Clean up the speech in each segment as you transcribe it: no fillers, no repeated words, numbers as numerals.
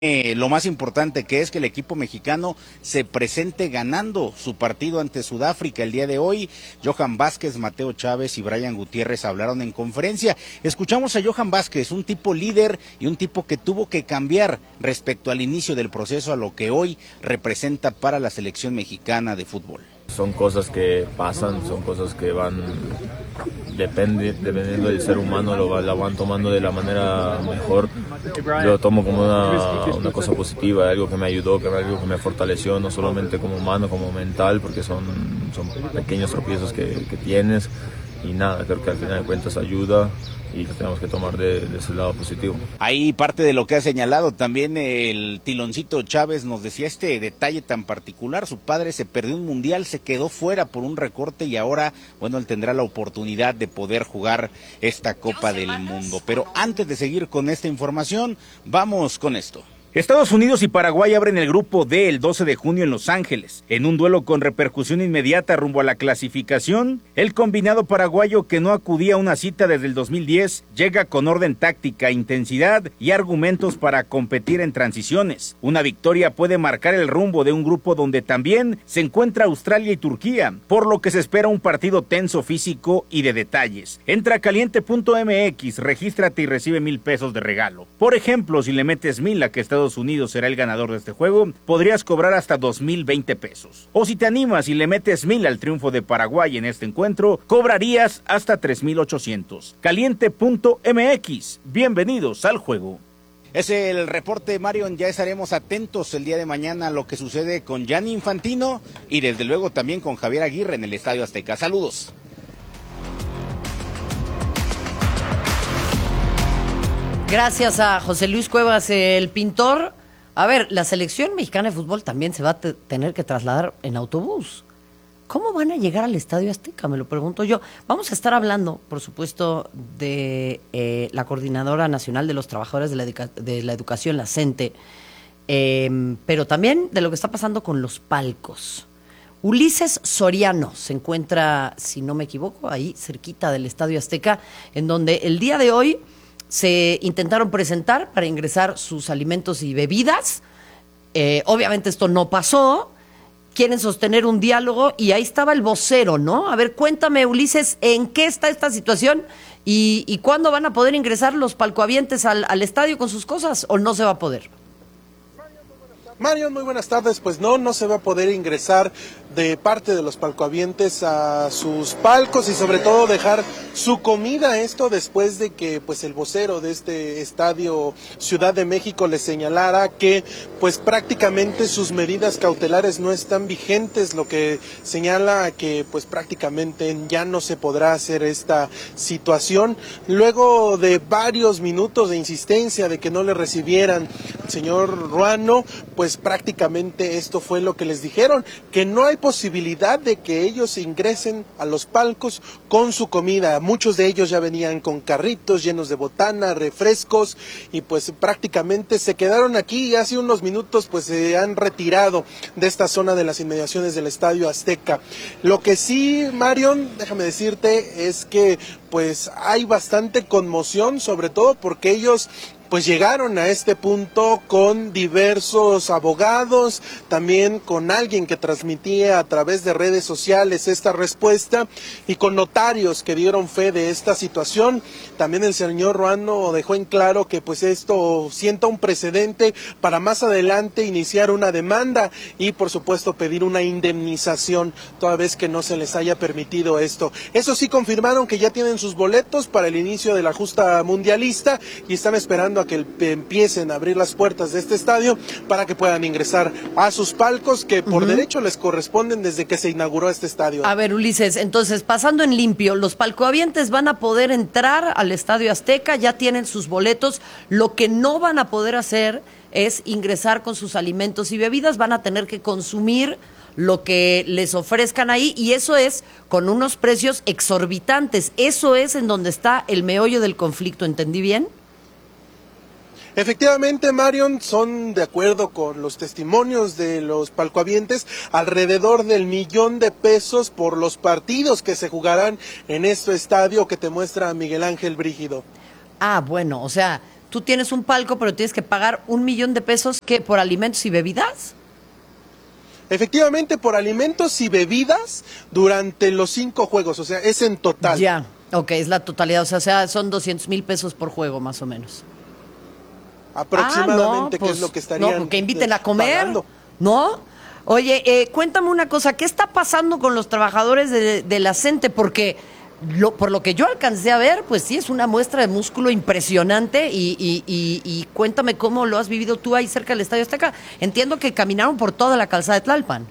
lo más importante, que es que el equipo mexicano se presente ganando su partido ante Sudáfrica el día de hoy. Johan Vázquez, Mateo Chávez y Brian Gutiérrez hablaron en conferencia. Escuchamos a Johan Vázquez, un tipo líder y un tipo que tuvo que cambiar respecto al inicio del proceso a lo que hoy representa para la selección mexicana de fútbol. Son cosas que pasan, son cosas que van, dependiendo del ser humano, la van tomando de la manera mejor. Yo lo tomo como una cosa positiva, algo que me ayudó, algo que me fortaleció, no solamente como humano, como mental, porque son pequeños tropiezos que tienes, y nada, creo que al final de cuentas ayuda y lo tenemos que tomar de ese lado positivo. Ahí parte de lo que ha señalado también el Tiloncito Chávez nos decía este detalle tan particular. Su padre se perdió un mundial, se quedó fuera por un recorte y ahora, bueno, él tendrá la oportunidad de poder jugar esta Copa del Mundo. Pero antes de seguir con esta información, vamos con esto. Estados Unidos y Paraguay abren el grupo D el 12 de junio en Los Ángeles. En un duelo con repercusión inmediata rumbo a la clasificación, el combinado paraguayo, que no acudía a una cita desde el 2010, llega con orden táctica, intensidad y argumentos para competir en transiciones. Una victoria puede marcar el rumbo de un grupo donde también se encuentra Australia y Turquía, por lo que se espera un partido tenso, físico y de detalles. Entra a caliente.mx, regístrate y recibe $1,000 de regalo. Por ejemplo, si le metes 1,000 a que Estados Unidos será el ganador de este juego, podrías cobrar hasta $2,020. O si te animas y le metes 1,000 al triunfo de Paraguay en este encuentro, cobrarías hasta 3,800. Caliente.mx, bienvenidos al juego. Es el reporte, Marion. Ya estaremos atentos el día de mañana a lo que sucede con Gianni Infantino y desde luego también con Javier Aguirre en el Estadio Azteca. Saludos. Gracias a José Luis Cuevas, el pintor. A ver, la selección mexicana de fútbol también se va a tener que trasladar en autobús. ¿Cómo van a llegar al Estadio Azteca? Me lo pregunto yo. Vamos a estar hablando, por supuesto, de la Coordinadora Nacional de los Trabajadores de la Educación, la CENTE, pero también de lo que está pasando con los palcos. Ulises Soriano se encuentra, si no me equivoco, ahí cerquita del Estadio Azteca, en donde el día de hoy se intentaron presentar para ingresar sus alimentos y bebidas. Obviamente esto no pasó. Quieren sostener un diálogo y ahí estaba el vocero, ¿no? A ver, cuéntame, Ulises, ¿en qué está esta situación? ¿Y cuándo van a poder ingresar los palcohabientes al estadio con sus cosas o no se va a poder? Marion, muy buenas tardes. Pues no se va a poder ingresar de parte de los palcohabientes a sus palcos y sobre todo dejar su comida. Esto después de que pues el vocero de este estadio Ciudad de México le señalara que pues prácticamente sus medidas cautelares no están vigentes, lo que señala que pues prácticamente ya no se podrá hacer esta situación. Luego de varios minutos de insistencia de que no le recibieran al señor Ruano, pues prácticamente esto fue lo que les dijeron, que no hay posibilidad de que ellos ingresen a los palcos con su comida. Muchos de ellos ya venían con carritos llenos de botana, refrescos, y pues prácticamente se quedaron aquí y hace unos minutos pues se han retirado de esta zona de las inmediaciones del Estadio Azteca. Lo que sí, Marion, déjame decirte, es que pues hay bastante conmoción, sobre todo porque ellos pues llegaron a este punto con diversos abogados, también con alguien que transmitía a través de redes sociales esta respuesta y con notarios que dieron fe de esta situación. También el señor Ruano dejó en claro que pues esto sienta un precedente para más adelante iniciar una demanda y por supuesto pedir una indemnización toda vez que no se les haya permitido esto. Eso sí, confirmaron que ya tienen sus boletos para el inicio de la justa mundialista y están esperando a que empiecen a abrir las puertas de este estadio para que puedan ingresar a sus palcos que por derecho les corresponden desde que se inauguró este estadio. A ver, Ulises, entonces, pasando en limpio, los palcohabientes van a poder entrar al Estadio Azteca, ya tienen sus boletos, lo que no van a poder hacer es ingresar con sus alimentos y bebidas, van a tener que consumir lo que les ofrezcan ahí y eso es con unos precios exorbitantes. Eso es en donde está el meollo del conflicto, ¿entendí bien? Efectivamente, Marion, son de acuerdo con los testimonios de los palcohabientes alrededor del $1,000,000 por los partidos que se jugarán en este estadio que te muestra Miguel Ángel Brígido. Ah, bueno, o sea, tú tienes un palco, pero tienes que pagar $1,000,000 ¿qué? ¿Por alimentos y bebidas? Efectivamente, por alimentos y bebidas durante los 5 juegos, o sea, es en total. Ya, ok, es la totalidad, o sea, son $200,000 por juego, más o menos. Aproximadamente, pues, que es lo que estarían no, que inviten a comer, pagando. ¿no? Oye, cuéntame una cosa, ¿qué está pasando con los trabajadores de la CENTE? Porque por lo que yo alcancé a ver, pues sí, es una muestra de músculo impresionante y cuéntame cómo lo has vivido tú ahí cerca del Estadio Azteca. Entiendo que caminaron por toda la calzada de Tlalpan.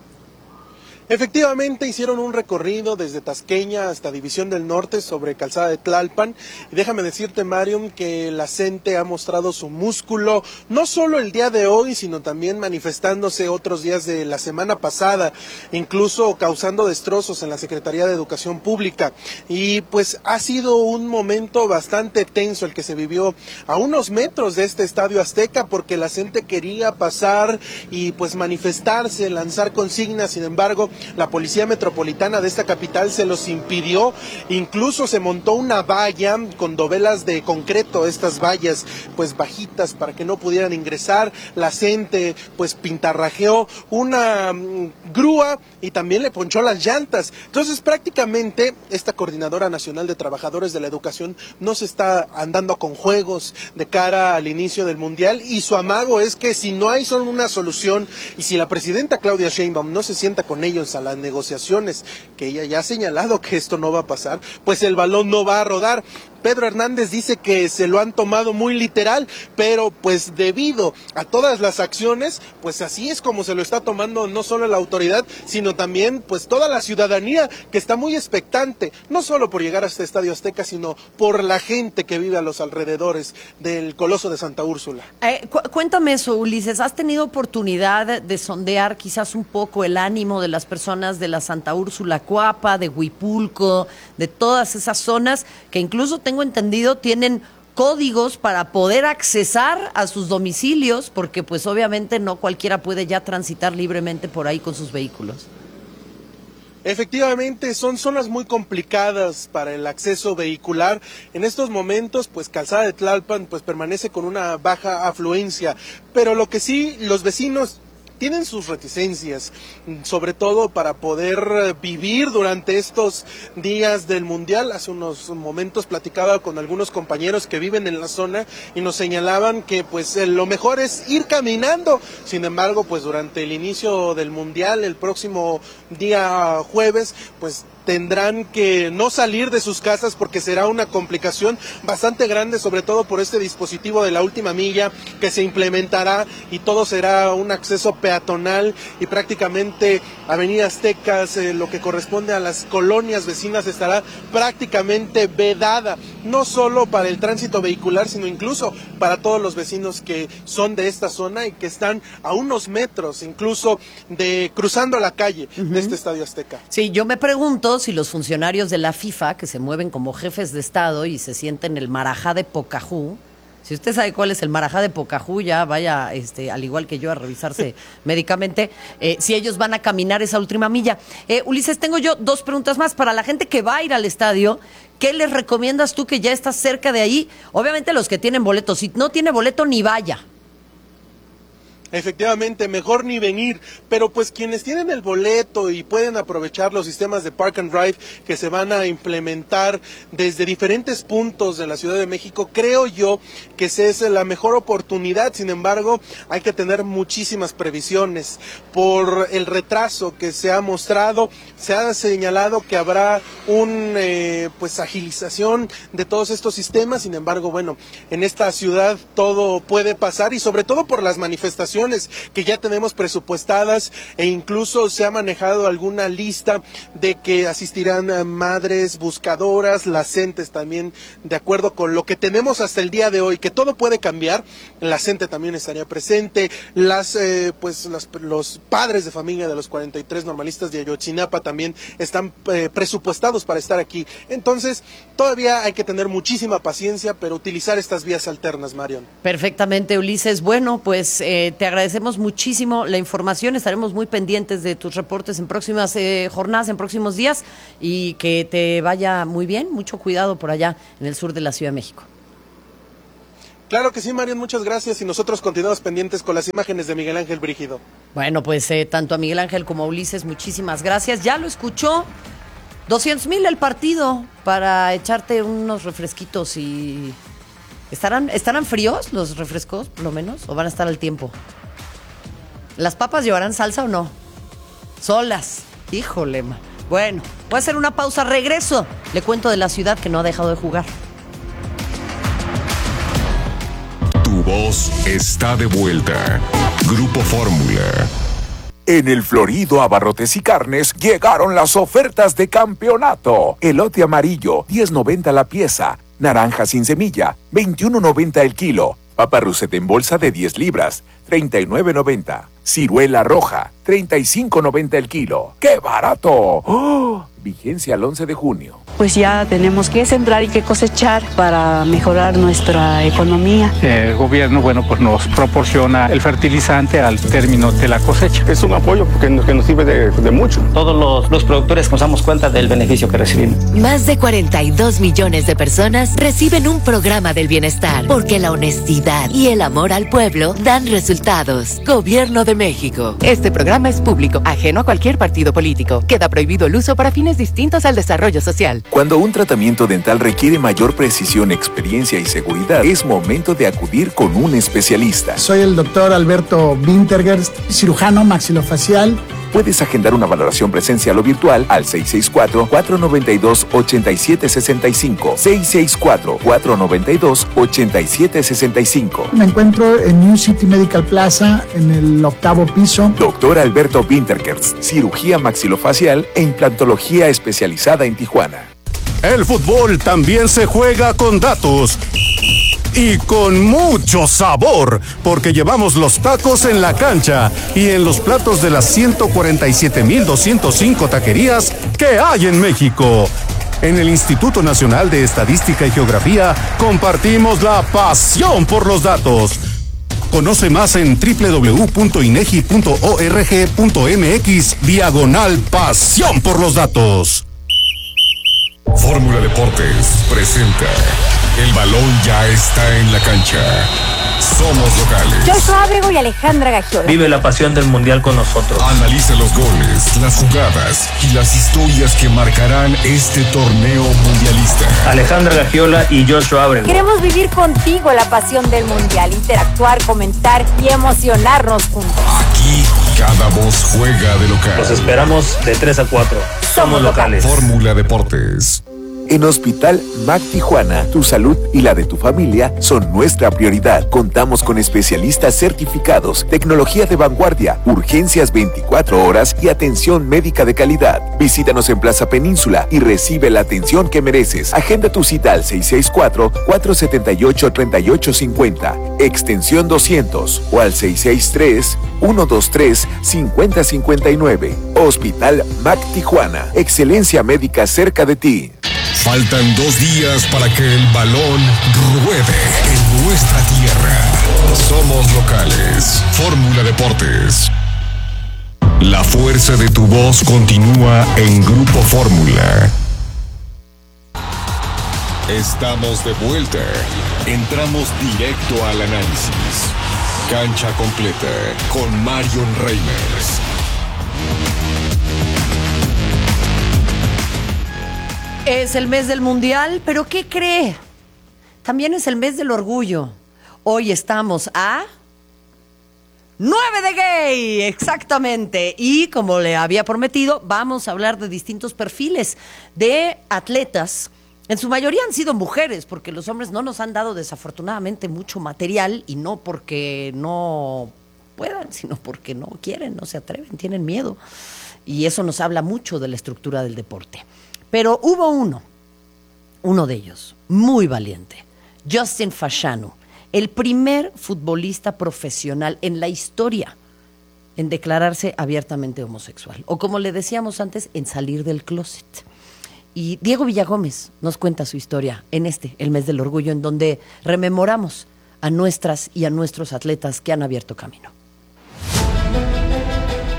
Efectivamente, hicieron un recorrido desde Tasqueña hasta División del Norte sobre Calzada de Tlalpan. Y déjame decirte, Marion, que la CENTE ha mostrado su músculo, no solo el día de hoy, sino también manifestándose otros días de la semana pasada, incluso causando destrozos en la Secretaría de Educación Pública. Y pues ha sido un momento bastante tenso el que se vivió a unos metros de este Estadio Azteca, porque la CENTE quería pasar y pues manifestarse, lanzar consignas. Sin embargo, la Policía Metropolitana de esta capital se los impidió, incluso se montó una valla con dovelas de concreto, estas vallas pues bajitas para que no pudieran ingresar. La CENTE pues pintarrajeó una grúa y también le ponchó las llantas. Entonces prácticamente esta Coordinadora Nacional de Trabajadores de la Educación no se está andando con juegos de cara al inicio del Mundial, y su amago es que si no hay solo una solución y si la presidenta Claudia Sheinbaum no se sienta con ellos a las negociaciones, que ella ya ha señalado que esto no va a pasar, pues el balón no va a rodar. Pedro Hernández dice que se lo han tomado muy literal, pero pues debido a todas las acciones, pues así es como se lo está tomando no solo la autoridad, sino también pues toda la ciudadanía, que está muy expectante, no solo por llegar a este Estadio Azteca, sino por la gente que vive a los alrededores del Coloso de Santa Úrsula. Cuéntame eso, Ulises, ¿has tenido oportunidad de sondear quizás un poco el ánimo de las personas de la Santa Úrsula Cuapa, de Huipulco, de todas esas zonas que incluso tengo entendido tienen códigos para poder accesar a sus domicilios, porque pues obviamente no cualquiera puede ya transitar libremente por ahí con sus vehículos? Efectivamente, son zonas muy complicadas para el acceso vehicular. En estos momentos, pues Calzada de Tlalpan pues permanece con una baja afluencia, pero lo que sí, los vecinos tienen sus reticencias, sobre todo para poder vivir durante estos días del Mundial. Hace unos momentos platicaba con algunos compañeros que viven en la zona y nos señalaban que pues lo mejor es ir caminando. Sin embargo, pues durante el inicio del Mundial, el próximo día jueves, pues tendrán que no salir de sus casas porque será una complicación bastante grande, sobre todo por este dispositivo de la última milla que se implementará, y todo será un acceso peatonal y prácticamente Avenida Aztecas, lo que corresponde a las colonias vecinas, estará prácticamente vedada, no solo para el tránsito vehicular, sino incluso para todos los vecinos que son de esta zona y que están a unos metros incluso de cruzando la calle de este Estadio Azteca. Sí, yo me pregunto si los funcionarios de la FIFA, que se mueven como jefes de Estado y se sienten el marajá de Pocahú, si usted sabe cuál es el marajá de Pocahú, ya vaya, al igual que yo, a revisarse médicamente, si ellos van a caminar esa última milla. Ulises, tengo yo 2 preguntas más. Para la gente que va a ir al estadio, ¿qué les recomiendas tú que ya estás cerca de ahí? Obviamente los que tienen boleto. Si no tiene boleto, ni vaya. Efectivamente, mejor ni venir, pero pues quienes tienen el boleto y pueden aprovechar los sistemas de Park and Ride que se van a implementar desde diferentes puntos de la Ciudad de México, creo yo que esa es la mejor oportunidad. Sin embargo, hay que tener muchísimas previsiones por el retraso que se ha mostrado. Se ha señalado que habrá pues agilización de todos estos sistemas. Sin embargo, bueno, en esta ciudad todo puede pasar, y sobre todo por las manifestaciones que ya tenemos presupuestadas, e incluso se ha manejado alguna lista de que asistirán madres buscadoras, las CENTES también, de acuerdo con lo que tenemos hasta el día de hoy, que todo puede cambiar. La CENTE también estaría presente, los padres de familia de los 43 normalistas de Ayotzinapa también están presupuestados para estar aquí. Entonces, todavía hay que tener muchísima paciencia, pero utilizar estas vías alternas, Marion. Perfectamente, Ulises. Bueno, pues te agradecemos muchísimo la información. Estaremos muy pendientes de tus reportes en próximas jornadas, en próximos días, y que te vaya muy bien. Mucho cuidado por allá en el sur de la Ciudad de México. Claro que sí, Marion, muchas gracias y nosotros continuamos pendientes con las imágenes de Miguel Ángel Brígido. Bueno, pues tanto a Miguel Ángel como a Ulises, muchísimas gracias. Ya lo escuchó. 200,000 el partido para echarte unos refresquitos y... ¿Estarán fríos los refrescos, por lo menos? ¿O van a estar al tiempo? ¿Las papas llevarán salsa o no? Solas. Híjole, ma. Bueno, voy a hacer una pausa. Regreso. Le cuento de la ciudad que no ha dejado de jugar. Tu voz está de vuelta. Grupo Fórmula. En el Florido Abarrotes y Carnes llegaron las ofertas de campeonato. Elote amarillo, 10.90 la pieza. Naranja sin semilla, 21.90 el kilo. Papa Russet en bolsa de 10 libras, 39.90. Ciruela roja, 35.90 el kilo. ¡Qué barato! ¡Oh! Vigencia al 11 de junio. Pues ya tenemos que sembrar y que cosechar para mejorar nuestra economía. El gobierno, pues nos proporciona el fertilizante al término de la cosecha. Es un apoyo que nos sirve de mucho. Todos los productores nos damos cuenta del beneficio que recibimos. Más de 42 millones de personas reciben un programa del bienestar, porque la honestidad y el amor al pueblo dan resultados. Gobierno de México. Este programa es público, ajeno a cualquier partido político. Queda prohibido el uso para fines distintos al desarrollo social. Cuando un tratamiento dental requiere mayor precisión, experiencia y seguridad, es momento de acudir con un especialista. Soy el doctor Alberto Wintergerst, cirujano maxilofacial. Puedes agendar una valoración presencial o virtual al 664-492-8765. 664-492-8765. Me encuentro en New City Medical Plaza, en el 8º piso. Doctor Alberto Wintergerst, cirugía maxilofacial e implantología especializada en Tijuana. El fútbol también se juega con datos. Y con mucho sabor, porque llevamos los tacos en la cancha y en los platos de las 147,205 taquerías que hay en México. En el Instituto Nacional de Estadística y Geografía compartimos la pasión por los datos. Conoce más en www.inegi.org.mx/pasión por los datos. Fórmula Deportes presenta El balón ya está en la cancha. Somos locales. Joshua Ábrego y Alejandra Gagiola. Vive la pasión del mundial con nosotros. Analiza los goles, las jugadas y las historias que marcarán este torneo mundialista. Alejandra Gagiola y Joshua Ábrego. Queremos vivir contigo la pasión del mundial, interactuar, comentar y emocionarnos juntos. Aquí cada voz juega de local. Los esperamos de 3 a 4. Somos locales. Fórmula Deportes. En Hospital MAC Tijuana, tu salud y la de tu familia son nuestra prioridad. Contamos con especialistas certificados, tecnología de vanguardia, urgencias 24 horas y atención médica de calidad. Visítanos en Plaza Península y recibe la atención que mereces. Agenda tu cita al 664-478-3850, extensión 200 o al 663-123-5059. Hospital MAC Tijuana, excelencia médica cerca de ti. Faltan 2 días para que el balón ruede en nuestra tierra. Somos locales. Fórmula Deportes. La fuerza de tu voz continúa en Grupo Fórmula. Estamos de vuelta. Entramos directo al análisis. Cancha completa con Marion Reimers. Es el mes del Mundial, pero ¿qué cree? También es el mes del orgullo. Hoy estamos a 9 de gay, exactamente. Y como le había prometido, vamos a hablar de distintos perfiles de atletas. En su mayoría han sido mujeres, porque los hombres no nos han dado desafortunadamente mucho material, y no porque no puedan, sino porque no quieren, no se atreven, tienen miedo. Y eso nos habla mucho de la estructura del deporte. Pero hubo uno de ellos, muy valiente, Justin Fashanu, el primer futbolista profesional en la historia en declararse abiertamente homosexual, o como le decíamos antes, en salir del closet. Y Diego Villagómez nos cuenta su historia en el mes del orgullo, en donde rememoramos a nuestras y a nuestros atletas que han abierto camino.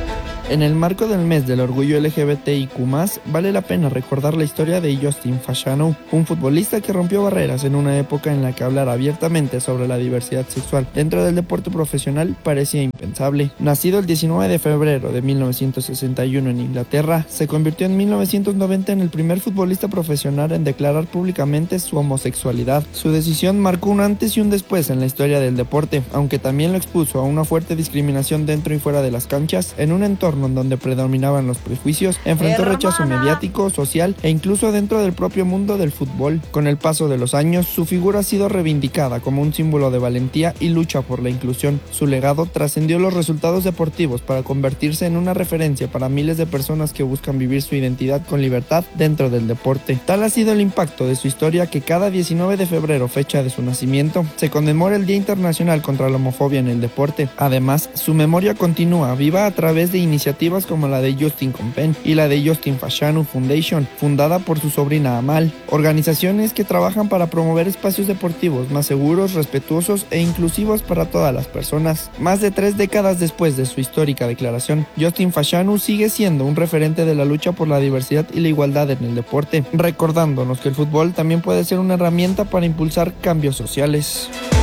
En el marco del mes del orgullo LGBTIQ+, vale la pena recordar la historia de Justin Fashanu, un futbolista que rompió barreras en una época en la que hablar abiertamente sobre la diversidad sexual dentro del deporte profesional parecía impensable. Nacido el 19 de febrero de 1961 en Inglaterra, se convirtió en 1990 en el primer futbolista profesional en declarar públicamente su homosexualidad. Su decisión marcó un antes y un después en la historia del deporte, aunque también lo expuso a una fuerte discriminación dentro y fuera de las canchas, en un entorno en donde predominaban los prejuicios, enfrentó rechazo mediático, social e incluso dentro del propio mundo del fútbol. Con el paso de los años, su figura ha sido reivindicada como un símbolo de valentía y lucha por la inclusión. Su legado trascendió los resultados deportivos para convertirse en una referencia para miles de personas que buscan vivir su identidad con libertad dentro del deporte. Tal ha sido el impacto de su historia que cada 19 de febrero, fecha de su nacimiento, se conmemora el Día Internacional contra la Homofobia en el deporte. Además, su memoria continúa viva a través de iniciativas como la de Justin Compen y la de Justin Fashanu Foundation, fundada por su sobrina Amal, organizaciones que trabajan para promover espacios deportivos más seguros, respetuosos e inclusivos para todas las personas. Más de 3 décadas después de su histórica declaración, Justin Fashanu sigue siendo un referente de la lucha por la diversidad y la igualdad en el deporte, recordándonos que el fútbol también puede ser una herramienta para impulsar cambios sociales.